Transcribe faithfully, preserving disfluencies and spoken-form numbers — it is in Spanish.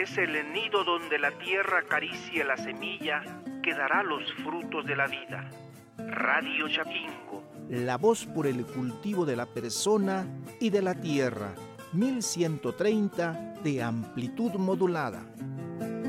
Es el nido donde la tierra acaricia la semilla que dará los frutos de la vida. Radio Chapingo. La voz por el cultivo de la persona y de la tierra. mil ciento treinta de amplitud modulada.